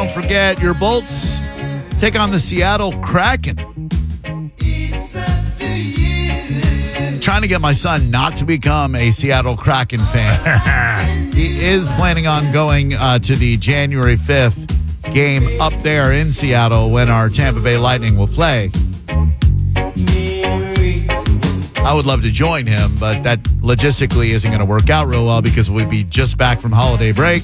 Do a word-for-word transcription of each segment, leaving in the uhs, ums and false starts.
don't forget your Bolts take on the Seattle Kraken. Trying to get my son not to become a Seattle Kraken fan. He is planning on going uh, to the January fifth game up there in Seattle when our Tampa Bay Lightning will play. I would love to join him, but that logistically isn't going to work out real well because we'd be just back from holiday break.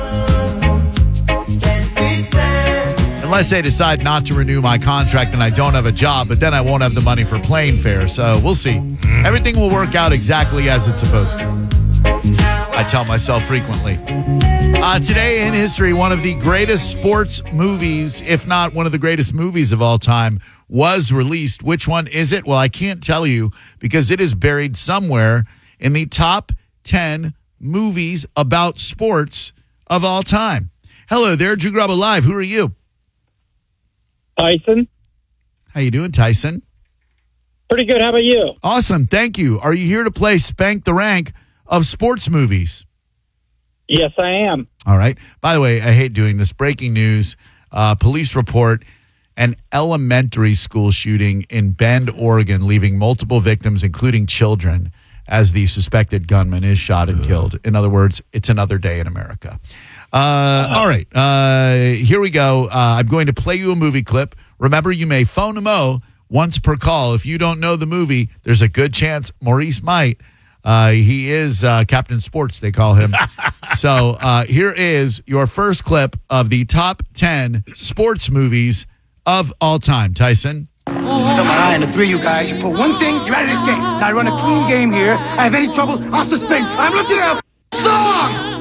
Unless they decide not to renew my contract and I don't have a job, but then I won't have the money for plane fare. So we'll see. Everything will work out exactly as it's supposed to. I tell myself frequently. Uh, today in history, one of the greatest sports movies, if not one of the greatest movies of all time, was released. Which one is it? Well, I can't tell you because it is buried somewhere in the top ten movies about sports of all time. Hello there, Drew Grabo Live. Who are you? Tyson. How you doing, Tyson? Pretty good. How about you? Awesome. Thank you. Are you here to play Spank the Rank of sports movies? Yes, I am. All right. By the way, I hate doing this. Breaking news. Uh, police report an elementary school shooting in Bend, Oregon, leaving multiple victims, including children, as the suspected gunman is shot and killed. In other words, it's another day in America. Uh, all right. Uh, here we go. Uh, I'm going to play you a movie clip. Remember, you may phone Mo once per call. If you don't know the movie, there's a good chance Maurice might. Uh, he is uh, Captain Sports, they call him. So uh, here is your first clip of the top ten sports movies of all time. Tyson? Come on, and the three of you guys, you pull one thing, you're out of this game. Now I run a clean game here. I have any trouble, I'll suspend you. I'm looking at a song!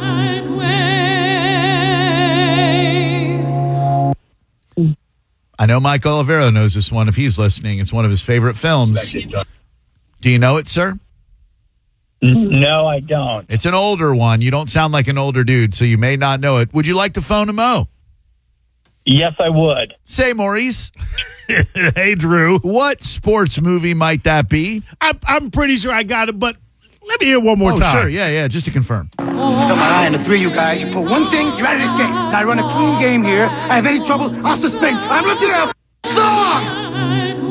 I know Mike Olivero knows this one if he's listening. It's one of his favorite films. Do you know it, sir? No, I don't. It's an older one. You don't sound like an older dude, so you may not know it. Would you like to phone him, Mo? Yes, I would. Say, Maurice. Hey, Drew. What sports movie might that be? I'm, I'm pretty sure I got it, but let me hear one more oh, time. Sure, yeah, yeah, just to confirm. Come on, and the three of you guys, you pull one thing, you're out of this game. Now I run a clean game here. I have any trouble, I'll suspend you. I'm looking at a song!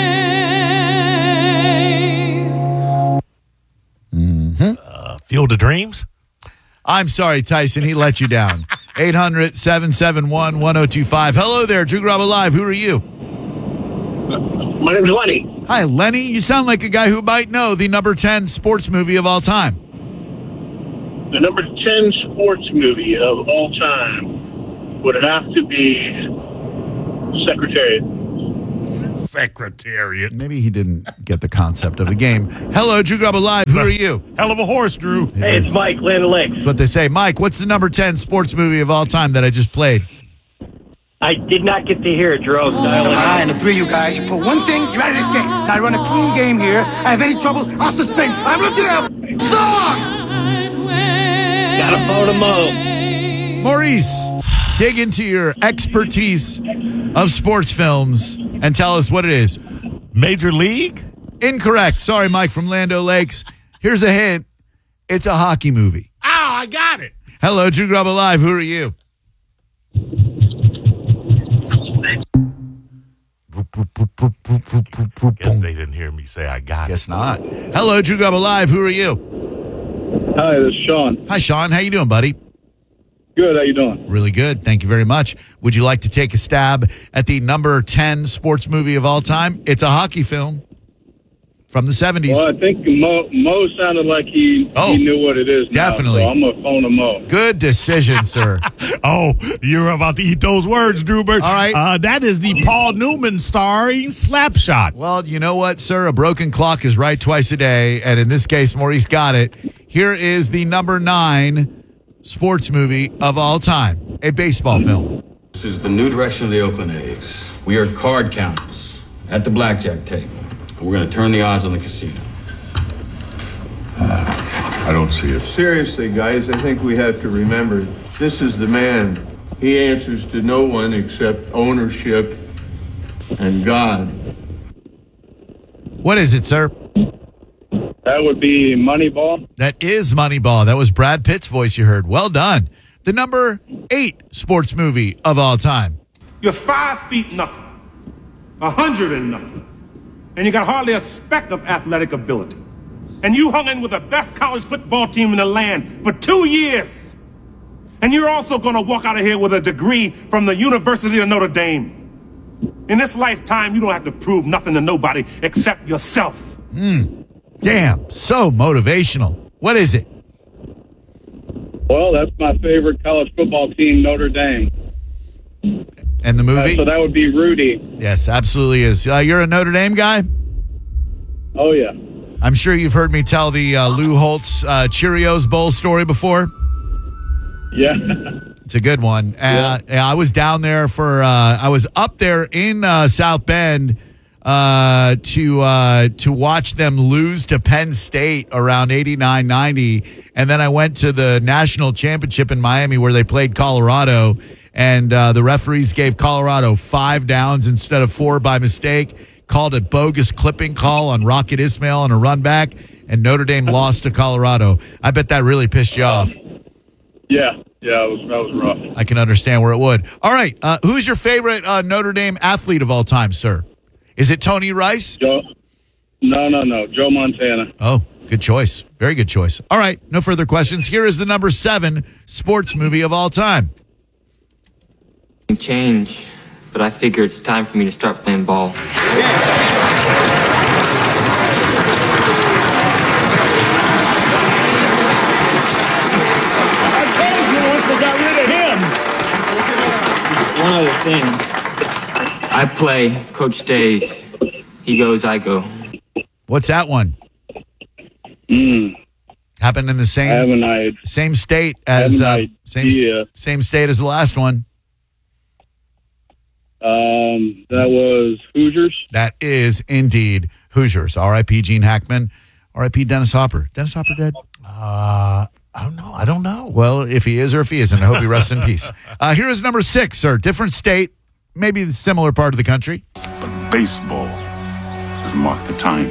Mm-hmm. Uh, Field of Dreams? I'm sorry, Tyson. He let you down. eight hundred, seven seven one, one oh two five. Hello there, Drew Grabo Live. Who are you? My name's Lenny. Hi, Lenny. You sound like a guy who might know the number ten sports movie of all time. The number ten sports movie of all time would have to be Secretariat. Secretariat. Maybe he didn't get the concept of the game. Hello, Drew Grabo Live. Who are you? Hell of a horse, Drew. Hey, it's Mike, Land O'Lakes. That's what they say. Mike, what's the number ten sports movie of all time that I just played? I did not get to hear it, Drew. Come on, and the three of you guys, you pull one thing, you're out of this game. Now I run a clean game here. I have any trouble, I'll suspend you. I'm looking at a song! Got a phone of Mo. Maurice, dig into your expertise of sports films and tell us what it is. Major League? Incorrect. Sorry, Mike from Land O'Lakes. Here's a hint. It's a hockey movie. Oh, I got it. Hello, Drew Grabo Live. Who are you? Guess they didn't hear me say I got Guess it. not. Hello, Drew Grabo Live. Who are you? Hi, this is Sean. Hi, Sean. How you doing, buddy? Good, how you doing? Really good. Thank you very much. Would you like to take a stab at the number ten sports movie of all time? It's a hockey film from the seventies. Well, I think Mo, Mo sounded like he, Oh, he knew what it is now, definitely. so I'm going to phone him Mo. Good decision, sir. Oh, you're about to eat those words, Drewbert. All right. Uh, that is the Paul Newman starring Slapshot. Well, you know what, sir? A broken clock is right twice a day, and in this case, Maurice got it. Here is the number nine sports movie of all time, a baseball film. This is the new direction of the Oakland A's. We are card counters at the blackjack table. We're going to turn the odds on the casino. I don't see it. Seriously, guys, I think we have to remember, this is the man. He answers to no one except ownership and God. What is it, sir? That would be Moneyball. That is Moneyball. That was Brad Pitt's voice you heard. Well done. the number eight sports movie of all time. You're five feet nothing, a hundred and nothing, and you got hardly a speck of athletic ability. And you hung in with the best college football team in the land for two years. And you're also going to walk out of here with a degree from the University of Notre Dame. In this lifetime, you don't have to prove nothing to nobody except yourself. Mm. Damn, so motivational. What is it? Well, that's my favorite college football team, Notre Dame. And the movie? Uh, so that would be Rudy. Yes, absolutely is. Uh, you're a Notre Dame guy? Oh, yeah. I'm sure you've heard me tell the uh, Lou Holtz uh, Cheerios Bowl story before. Yeah. It's a good one. Uh, yeah. I was down there for, uh, I was up there in uh, South Bend uh, to uh, to watch them lose to Penn State around eighty-nine ninety. And then I went to the national championship in Miami where they played Colorado. And uh, the referees gave Colorado five downs instead of four by mistake, called a bogus clipping call on Rocket Ismail on a run back, and Notre Dame lost to Colorado. I bet that really pissed you off. Yeah, yeah, it was, that was rough. I can understand where it would. All right, uh, who's your favorite uh, Notre Dame athlete of all time, sir? Is it Tony Rice? Joe, no, no, no, Joe Montana. Oh, good choice. Very good choice. All right, no further questions. Here is the number seven sports movie of all time. Change, but I figure it's time for me to start playing ball. Yeah. One other thing. I play, Coach stays. He goes, I go. What's that one? Mm. Happened in the same I have an idea. same state as uh, same idea. same state as the last one. Um, that was Hoosiers. That is indeed Hoosiers. R I P Gene Hackman. R I P Dennis Hopper. Dennis Hopper dead? Uh, I don't know. I don't know. Well, if he is or if he isn't, I hope he rests in peace. Uh, here is number six, sir. Different state, maybe the similar part of the country. But baseball has marked the time.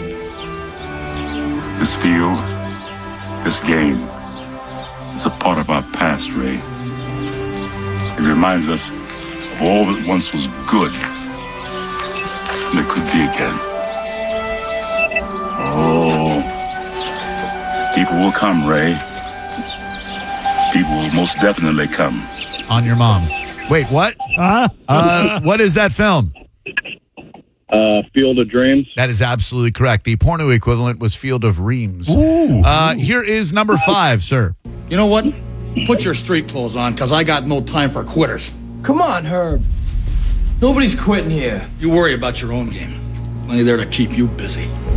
This field, this game, is a part of our past, Ray. It reminds us of all that once was good, and it could be again. Oh, people will come, Ray. People will most definitely come. On your mom. Wait, what? Huh? Uh, what is that film? Uh, Field of Dreams. That is absolutely correct. The porno equivalent was Field of Reams. Ooh. Uh, here is number five, sir. You know what? Put your street clothes on, because I got no time for quitters. Come on, Herb. Nobody's quitting here. You worry about your own game. Money there to keep you busy.